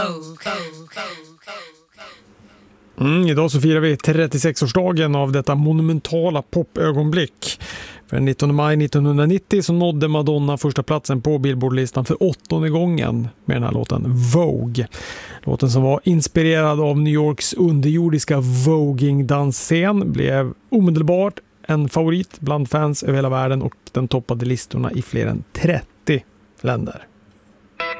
Idag så firar vi 36-årsdagen av detta monumentala popögonblick. För den 19 maj 1990 så nådde Madonna första platsen på Billboardlistan för 8:e gången med den här låten Vogue. Låten som var inspirerad av New Yorks underjordiska voguing-dansscen blev omedelbart en favorit bland fans över hela världen och den toppade listorna i fler än 30 länder.